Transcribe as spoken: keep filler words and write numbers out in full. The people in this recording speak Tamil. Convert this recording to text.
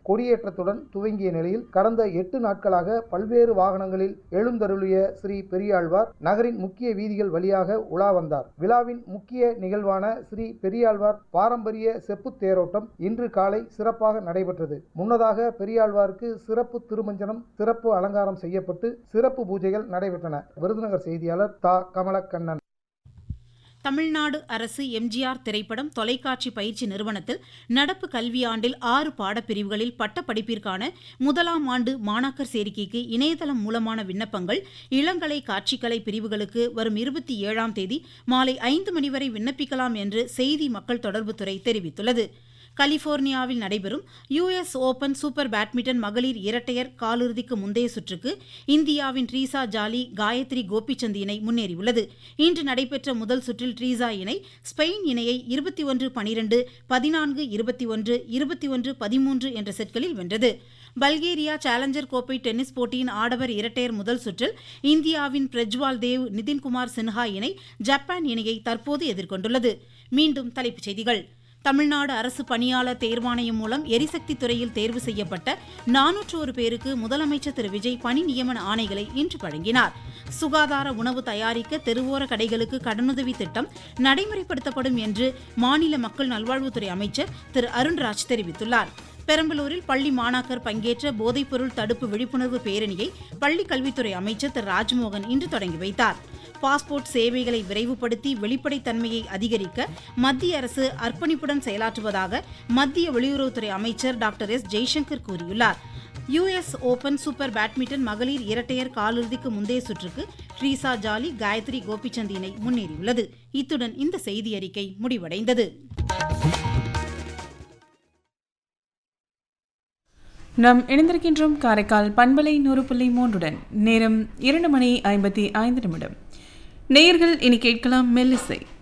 கொடியேற்றத்துடன் துவங்கிய நிலையில் கடந்த எட்டு நாட்களாக பல்வேறு வாகனங்களில் எழுந்தருளிய ஸ்ரீ பெரியாழ்வார் நகரின் முக்கிய வீதிகள் வழியாக உலா வந்தார். விழாவின் முக்கிய நிகழ்வான ஸ்ரீ பெரியாழ்வார் பாரம்பரிய செப்பு தேரோட்டம் இன்று காலை சிறப்பாக நடைபெற்றது. முன்னதாக பெரியாழ்வாருக்கு சிறப்பு திருமஞ்சனம், சிறப்பு அலங்காரம் செய்யப்பட்டு சிறப்பு பூஜைகள் நடைபெற்றன. விருதுநகர் செய்தியாளர் தா கமலக்கண்ணன். தமிழ்நாடு அரசு எம்ஜிஆர் திரைப்படம் தொலைக்காட்சி பயிற்சி நிறுவனத்தில் நடப்பு கல்வியாண்டில் ஆறு பாடப்பிரிவுகளில் பட்டப்படிப்பிற்கான முதலாம் ஆண்டு மாணாக்கர் சேர்க்கைக்கு இணையதளம் மூலமான விண்ணப்பங்கள் இளங்கலை காட்சிக்கலை பிரிவுகளுக்கு வரும் இருபத்தி ஏழாம் தேதி மாலை ஐந்து மணி வரை விண்ணப்பிக்கலாம் என்று செய்தி மக்கள் தொடர்புத்துறை தெரிவித்துள்ளது. கலிபோர்னியாவில் நடைபெறும் யுஎஸ் ஓபன் சூப்பர் பேட்மிண்டன் மகளிர் இரட்டையர் காலிறுதிக்கு முந்தைய சுற்றுக்கு இந்தியாவின் ட்ரீசா ஜாலி காயத்ரி கோபிச்சந்த் இணை முன்னேறியுள்ளது. இன்று நடைபெற்ற முதல் சுற்றில் ட்ரீசா இணை ஸ்பெயின் இணையை இருபத்தி ஒன்று பனிரெண்டு, பதினான்கு இருபத்தி ஒன்று, இருபத்தி ஒன்று பதிமூன்று என்ற செட்களில் வென்றது. பல்கேரியா சேலஞ்சர் கோப்பை டென்னிஸ் போட்டியின் ஆடவர் இரட்டையர் முதல் சுற்றில் இந்தியாவின் பிரஜ்வால் தேவ் நிதின்குமார் சின்ஹா இணை ஜப்பான் இணையை தற்போது எதிர்கொண்டுள்ளது. மீண்டும் தலைப்புச் செய்திகள். தமிழ்நாடு அரசு பணியாளர் தேர்வாணையம் மூலம் எரிசக்தி துறையில் தேர்வு செய்யப்பட்ட நானூற்று ஒரு பேருக்கு முதலமைச்சர் திரு விஜய் பணி நியமன ஆணைகளை இன்று வழங்கினார். சுகாதார உணவு தயாரிக்க தெருவோர கடைகளுக்கு கடனுதவி திட்டம் நடைமுறைப்படுத்தப்படும் என்று மாநில மக்கள் நல்வாழ்வுத்துறை அமைச்சர் திரு அருண்ராஜ் தெரிவித்துள்ளார். பெரம்பலூரில் பள்ளி மாணாக்கர் பங்கேற்ற போதைப்பொருள் தடுப்பு விழிப்புணர்வு பேரணியை பள்ளிக் கல்வித்துறை அமைச்சர் திரு ராஜ்மோகன் இன்று தொடங்கி வைத்தார். பாஸ்போர்ட் சேவைகளை விரைவுபடுத்தி வெளிப்படைத்தன்மையை அதிகரிக்க மத்திய அரசு அர்ப்பணிப்புடன் செயலாற்றுவதாக மத்திய வெளியுறவுத்துறை அமைச்சர் டாக்டர் எஸ் ஜெய்சங்கர் கூறியுள்ளார். யுஎஸ் ஓபன் சூப்பர் பேட்மிண்டன் மகளிர் இரட்டையர் காலிறுதிக்கு முந்தைய சுற்றுக்கு ட்ரீசா ஜாலி காயத்ரி கோபிச்சந்த் இணை முன்னேறியுள்ளது. இத்துடன் இந்த செய்தி அறிக்கை முடிவடைந்தது. நாம் இணைந்திருக்கின்றோம் காரைக்கால் பண்பலை நூறு புள்ளி மூன்றுடன். நேரம் இரண்டு மணி ஐம்பத்தி ஐந்து நிமிடம். நேயர்கள் இனி கேட்கலாம் மெல்லிசை.